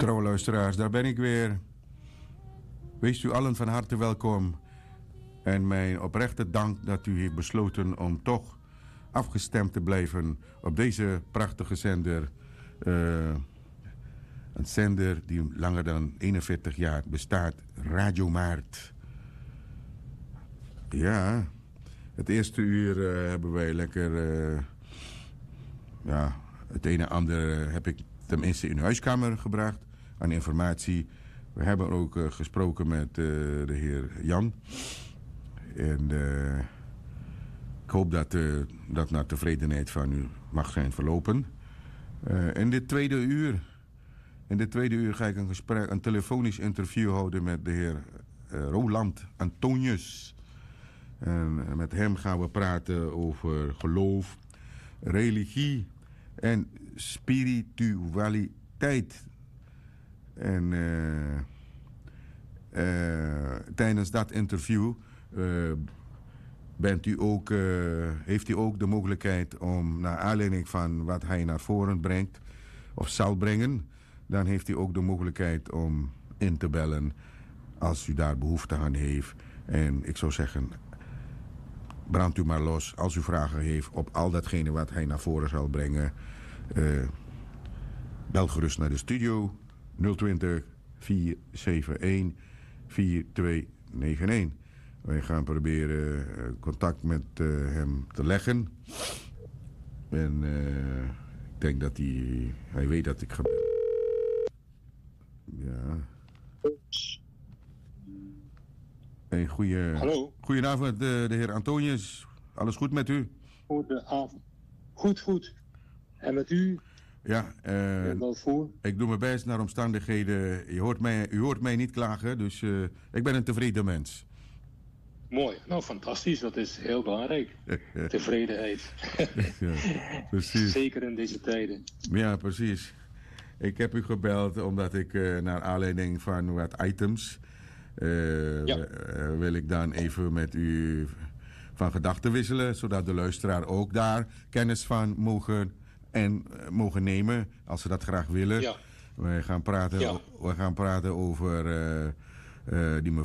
Trouwe luisteraars, daar ben ik weer. Wees u allen van harte welkom. En mijn oprechte dank dat u heeft besloten om toch afgestemd te blijven op deze prachtige zender. Een zender die langer dan 41 jaar bestaat. Radio Maart. Ja, het eerste uur hebben wij lekker... het een en ander heb ik tenminste in uw huiskamer gebracht aan informatie. We hebben ook gesproken met de heer Jan. En ik hoop dat dat naar tevredenheid van u mag zijn verlopen. In dit tweede uur ga ik een telefonisch interview houden met de heer Roland Antonius. En met hem gaan we praten over geloof, religie en spiritualiteit. En tijdens dat interview heeft u ook de mogelijkheid om, naar aanleiding van wat hij naar voren brengt of zal brengen, dan heeft u ook de mogelijkheid om in te bellen als u daar behoefte aan heeft. En ik zou zeggen, brand u maar los als u vragen heeft op al datgene wat hij naar voren zal brengen. Bel gerust naar de studio 020 471 4291. Wij gaan proberen contact met hem te leggen. En ik denk dat hij weet dat ik ga... Ja. Hey, goedenavond, de heer Antonius. Alles goed met u? Goedenavond. Goed. En met u? Ja, ik doe mijn best naar omstandigheden. U hoort mij niet klagen, dus ik ben een tevreden mens. Mooi, nou fantastisch, dat is heel belangrijk. Tevredenheid. Ja, precies. Zeker in deze tijden. Ja, precies. Ik heb u gebeld omdat ik naar aanleiding van wat items... wil ik dan even met u van gedachten wisselen, zodat de luisteraar ook daar kennis van mogen nemen, als ze dat graag willen. Ja. We gaan praten over die